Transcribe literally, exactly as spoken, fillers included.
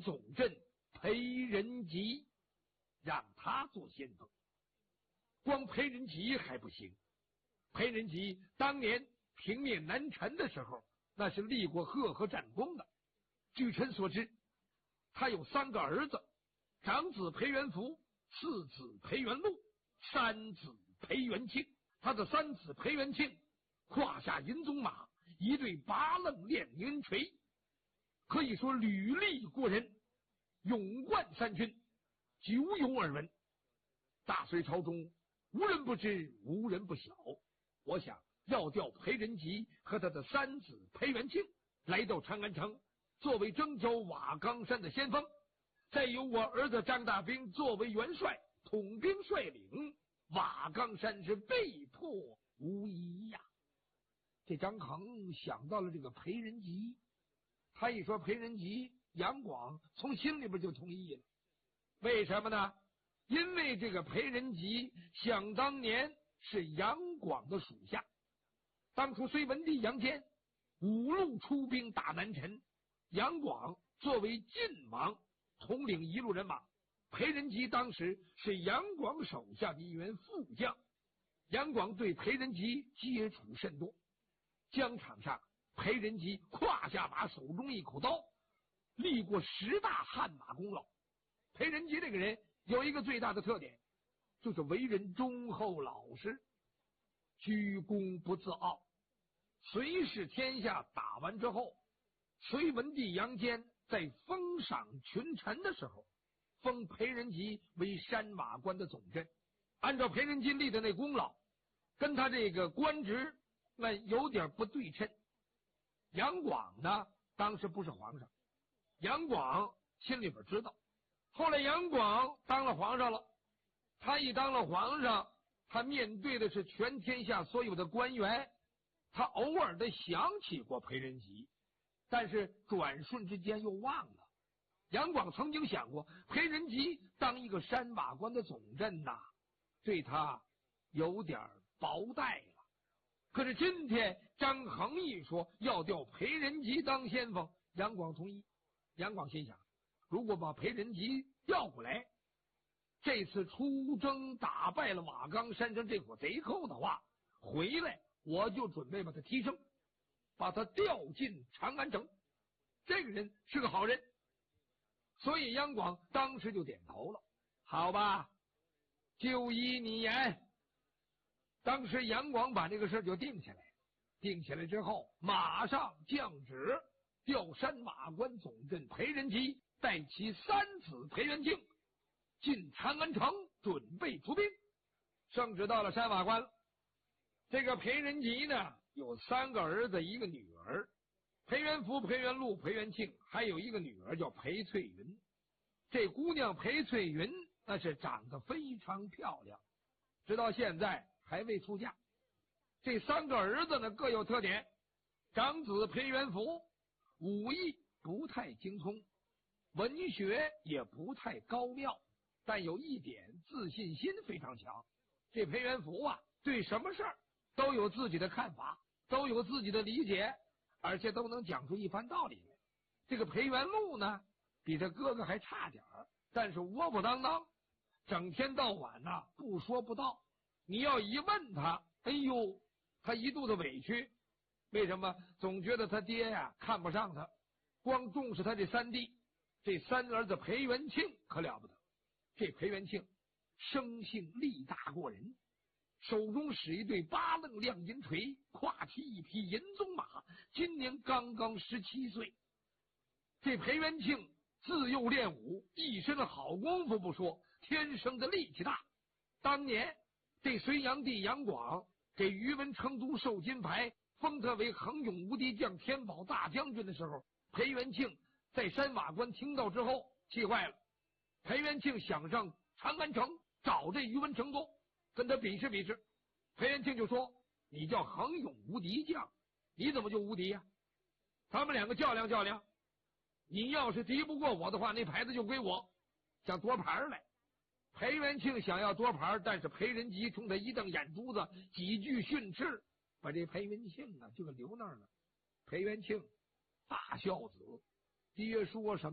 总镇裴仁吉，让他做先锋。光裴仁吉还不行，裴仁吉当年平灭南陈的时候，那是立过赫赫战功的。据臣所知，他有三个儿子，长子裴元福，次子裴元禄，三子裴元庆。他的三子裴元庆胯下银鬃马，一对八楞练银锤，可以说履历过人，勇冠三军，久有耳闻。大隋朝中无人不知，无人不晓。我想要调裴仁吉和他的三子裴元庆来到长安城，作为征剿瓦岗山的先锋，再由我儿子张大兵作为元帅，统兵率领，瓦岗山是被迫无疑呀。这张衡想到了这个裴仁吉，他一说裴仁吉，杨广从心里边就同意了。为什么呢？因为这个裴仁吉想当年是杨广的属下，当初隋文帝杨坚五路出兵打南陈，杨广作为晋王统领一路人马，裴仁吉当时是杨广手下的一员副将。杨广对裴仁吉接触甚多，疆场上裴仁吉胯下马，手中一口刀，立过十大汗马功劳。裴仁吉这个人有一个最大的特点，就是为人忠厚老实，居功不自傲。隋氏天下打完之后，隋文帝杨坚在封赏群臣的时候，封裴仁吉为山瓦关的总镇。按照裴仁吉立的那功劳，跟他这个官职那有点不对称。杨广呢，当时不是皇上，杨广心里边知道。后来杨广当了皇上了，他一当了皇上，他面对的是全天下所有的官员，他偶尔的想起过裴仁吉，但是转瞬之间又忘了。杨广曾经想过，裴仁吉当一个山瓦关的总镇呐、啊，对他有点薄待了。可是今天张衡一说要调裴仁吉当先锋，杨广同意。杨广心想，如果把裴仁吉调过来，这次出征打败了瓦岗山上这伙贼寇的话，回来我就准备把他提升，把他调进长安城。这个人是个好人，所以杨广当时就点头了。好吧，就依你言。当时杨广把这个事就定下来，定下来之后，马上降旨调山瓦关总镇裴仁吉带其三子裴元庆进长安城，准备出兵。圣旨到了山瓦关了。这个裴仁吉呢，有三个儿子，一个女儿，裴元福、裴元禄、裴元庆，还有一个女儿叫裴翠云。这姑娘裴翠云那是长得非常漂亮，直到现在还未出嫁。这三个儿子呢各有特点，长子裴元福武艺不太精通，文学也不太高妙，但有一点自信心非常强。这裴元福啊，对什么事儿都有自己的看法，都有自己的理解，而且都能讲出一番道理来。这个裴元禄呢，比他哥哥还差点儿，但是窝窝当当，整天到晚呐、啊、不说不道。你要一问他，哎呦，他一肚子委屈。为什么？总觉得他爹呀、啊、看不上他，光重视他这三弟。这三儿子裴元庆可了不得，这裴元庆生性力大过人，手中使一对八楞亮银锤，挎起一匹银鬃马，今年刚刚十七岁。这裴元庆自幼练武，一身的好功夫不说，天生的力气大。当年这隋炀帝杨广给于文成都授金牌，封他为恒勇无敌将、天宝大将军的时候，裴元庆在山瓦关听到之后气坏了。裴元庆想上长安城找这于文成都，跟他比试比试。裴元庆就说，你叫恒勇无敌将，你怎么就无敌呀、啊？他们两个较量较量，你要是敌不过我的话，那牌子就归我，想夺牌来。裴元庆想要夺牌，但是裴仁吉冲他一瞪眼珠子，几句训斥，把这裴元庆啊就给留那儿了。裴元庆大孝子，爹说什么